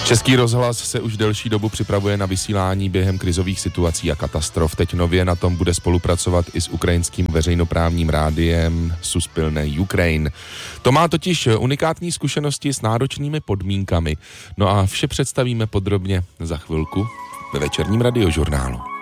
Český rozhlas se už delší dobu připravuje na vysílání během krizových situací a katastrof. Teď nově na tom bude spolupracovat i s ukrajinským veřejnoprávním rádiem Suspilne Ukraine. To má totiž unikátní zkušenosti s náročnými podmínkami. No a vše představíme podrobně za chvilku ve večerním radiožurnálu.